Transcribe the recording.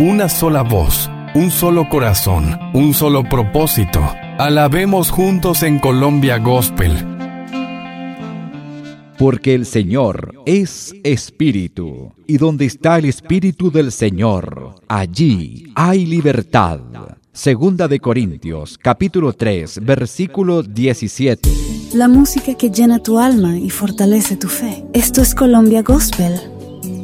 una sola voz, un solo corazón, un solo propósito. Alabemos juntos en Colombia Gospel. Porque el Señor es Espíritu, y donde está el Espíritu del Señor, allí hay libertad. Segunda de Corintios, capítulo 3, versículo 17. La música que llena tu alma y fortalece tu fe. Esto es Colombia Gospel